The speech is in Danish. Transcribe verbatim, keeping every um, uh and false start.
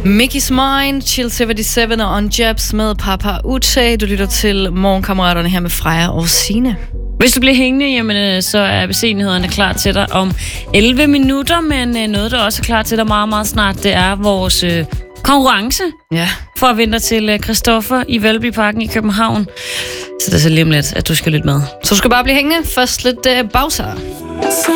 Mickey's Mind, Chill syvoghalvtreds og On Jabs med Papa Uche. Du lytter til Morgenkammeraterne her med Freja og Signe. Hvis du bliver hængende, jamen, så er A B C-nyhederne klar til dig om elleve minutter, men noget, der også er klar til dig meget, meget snart, det er vores øh, konkurrence ja. for at vinde til øh, Christoffer i Valbyparken i København. Så det er så lige om lidt, at du skal lytte med. Så du skal bare blive hængende. Først lidt øh, bagser.